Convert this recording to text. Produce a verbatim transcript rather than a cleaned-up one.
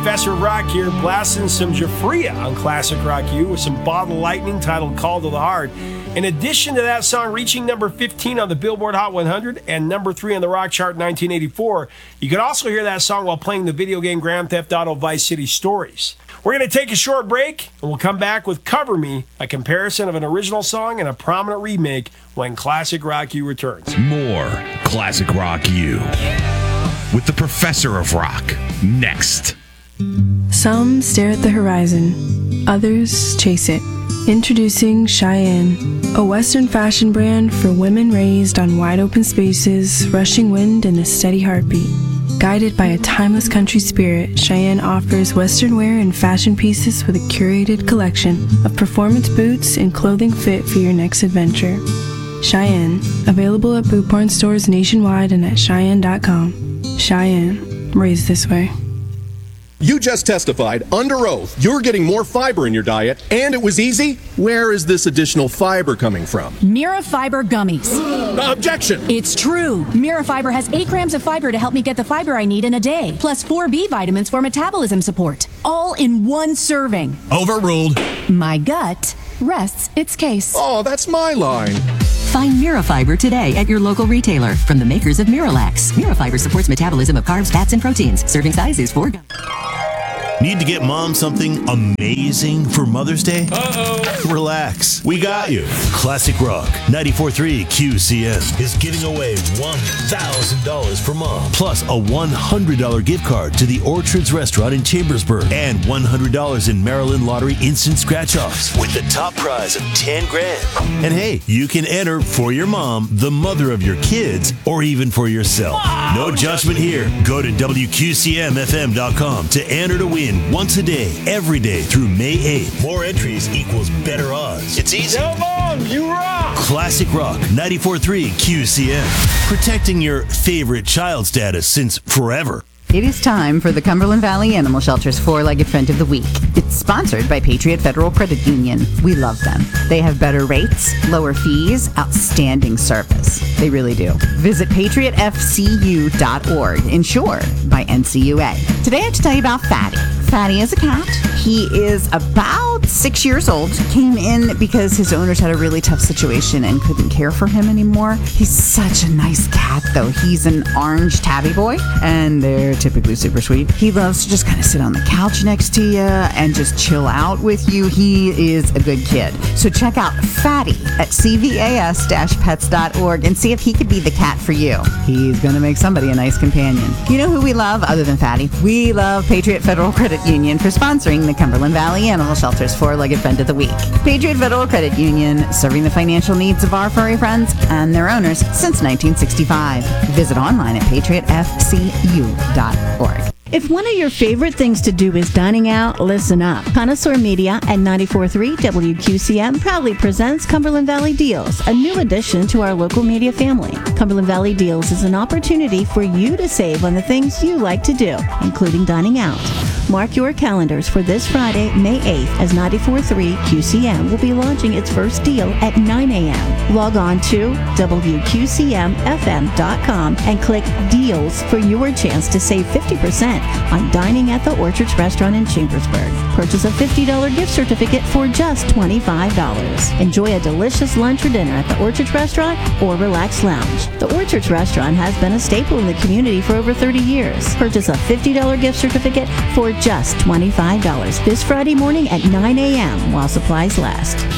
Professor Rock here, blasting some Jafria on Classic Rock U with some Bottle Lightning titled Call to the Heart. In addition to that song reaching number fifteen on the Billboard Hot one hundred and number three on the rock chart in nineteen eighty-four, you can also hear that song while playing the video game Grand Theft Auto Vice City Stories. We're going to take a short break, and we'll come back with Cover Me, a comparison of an original song and a prominent remake when Classic Rock U returns. More Classic Rock U with the Professor of Rock next. Some stare at the horizon, others chase it. Introducing Cheyenne, a Western fashion brand for women raised on wide open spaces, rushing wind, and a steady heartbeat. Guided by a timeless country spirit, Cheyenne offers Western wear and fashion pieces with a curated collection of performance boots and clothing fit for your next adventure. Cheyenne, available at Boot Barn stores nationwide and at Cheyenne dot com. Cheyenne, raised this way. You just testified under oath you're getting more fiber in your diet, and it was easy. Where is this additional fiber coming from? Mirafiber gummies. Objection! It's true. Mirafiber has eight grams of fiber to help me get the fiber I need in a day, plus four B vitamins for metabolism support, all in one serving. Overruled. My gut rests its case. Oh, that's my line. Find Mirafiber today at your local retailer from the makers of Miralax. Mirafiber supports metabolism of carbs, fats, and proteins. Serving size is four. Need to get mom something amazing for Mother's Day? Uh-oh. Relax. We got you. Classic Rock ninety-four point three Q C M is giving away one thousand dollars for mom, plus a one hundred dollars gift card to the Orchards Restaurant in Chambersburg, and one hundred dollars in Maryland Lottery instant scratch-offs with the top prize of ten grand. And hey, you can enter for your mom, the mother of your kids, or even for yourself. No judgment here. Go to W Q C M F M dot com to enter to win once a day, every day through May eighth. More entries equals better odds. It's easy. Come on, you rock! Classic Rock ninety-four point three Q C M. Protecting your favorite child status since forever. It is time for the Cumberland Valley Animal Shelter's Four-Legged Friend of the Week. It's sponsored by Patriot Federal Credit Union. We love them. They have better rates, lower fees, outstanding service. They really do. Visit patriot f c u dot org, insured by N C U A. Today I have to tell you about Fatty. Fatty is a cat. He is about six years old. Came in because his owners had a really tough situation and couldn't care for him anymore. He's such a nice cat, though. He's an orange tabby boy, and they're typically super sweet. He loves to just kind of sit on the couch next to you and just chill out with you. He is a good kid. So check out Fatty at c v a s dash pets dot org and see if he could be the cat for you. He's going to make somebody a nice companion. You know who we love other than Fatty? We love Patriot Federal Credit Union for sponsoring the Cumberland Valley Animal Shelter's Four-Legged Friend of the Week. Patriot Federal Credit Union, serving the financial needs of our furry friends and their owners since nineteen sixty-five. Visit online at patriot f c u dot org. If one of your favorite things to do is dining out, listen up. Connoisseur Media and ninety-four point three W Q C M proudly presents Cumberland Valley Deals, a new addition to our local media family. Cumberland Valley Deals is an opportunity for you to save on the things you like to do, including dining out. Mark your calendars for this Friday, May eighth, as ninety-four point three Q C M will be launching its first deal at nine a.m. Log on to W Q C M F M dot com and click Deals for your chance to save fifty percent on dining at the Orchards Restaurant in Chambersburg. Purchase a fifty dollars gift certificate for just twenty-five dollars. Enjoy a delicious lunch or dinner at the Orchards Restaurant or Relax Lounge. The Orchards Restaurant has been a staple in the community for over thirty years. Purchase a fifty dollars gift certificate for just twenty-five dollars this Friday morning at nine a.m. while supplies last.